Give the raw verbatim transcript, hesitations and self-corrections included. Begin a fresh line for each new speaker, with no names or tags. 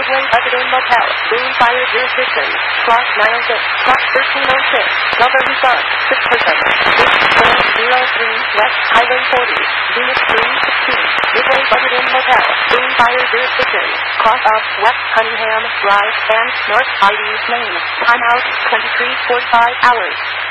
Midway Budget Inn Motel, Boone Fire Jurisdiction, Slot nine oh six, Slot thirteen oh six, Number Resort, six person, six four zero three, West Highway forty, Unit three sixteen, Midway Budget Inn Motel, Boone Fire Jurisdiction, cross off West Cunningham Drive and North Ivy's Lane, timeout twenty-three forty-five hours.